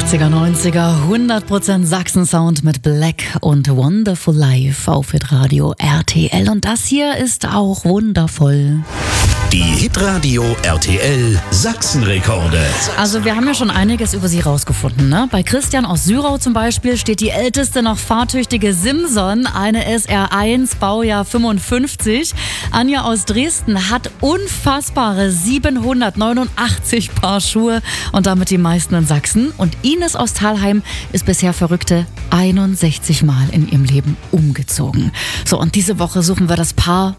80er, 90er, 100% Sachsen-Sound mit Black und Wonderful Life auf Hitradio RTL. Und das hier ist auch wundervoll. Die Hitradio RTL Sachsenrekorde. Also wir haben ja schon einiges über sie rausgefunden, ne? Bei Christian aus Sürau zum Beispiel steht die älteste noch fahrtüchtige Simson, eine SR1, Baujahr 55. Anja aus Dresden hat unfassbare 789 Paar Schuhe und damit die meisten in Sachsen. Und Ines aus Thalheim ist bisher verrückte 61 Mal in ihrem Leben umgezogen. So, und diese Woche suchen wir das Paar